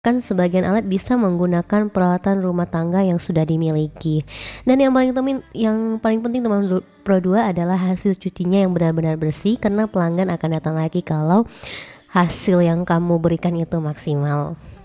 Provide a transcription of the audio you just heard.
Kan sebagian alat bisa menggunakan peralatan rumah tangga yang sudah dimiliki. Dan yang paling penting teman Pro 2 adalah hasil cucinya yang benar-benar bersih karena pelanggan akan datang lagi kalau hasil yang kamu berikan itu maksimal.